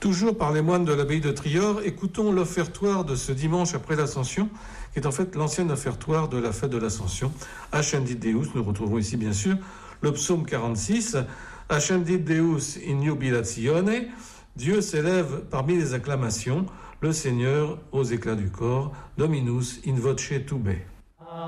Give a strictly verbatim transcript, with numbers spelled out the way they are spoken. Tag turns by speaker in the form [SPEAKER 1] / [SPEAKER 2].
[SPEAKER 1] Toujours par les moines de l'abbaye de Trior, écoutons l'offertoire de ce dimanche après l'Ascension, qui est en fait l'ancien offertoire de la fête de l'Ascension. Ascendit Deus, nous retrouvons ici bien sûr le psaume quarante-six. Ascendit Deus in jubilatione, Dieu s'élève parmi les acclamations, le Seigneur aux éclats du corps, Dominus in voce tubae.